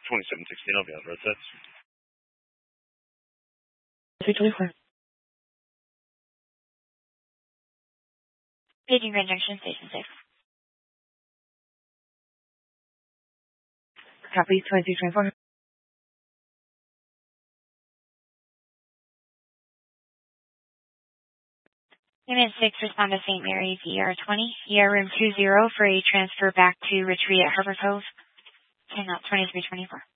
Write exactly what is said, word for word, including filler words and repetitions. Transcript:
twenty-seven sixteen, I'll be on road sets. three twenty-four. Paging Grand Junction, Station six. Copy, twenty-three twenty-four. Unit six, respond to Saint Mary's E R twenty, E R room two zero for a transfer back to Retreat at Harbor Cove. Hang out twenty-three twenty-four.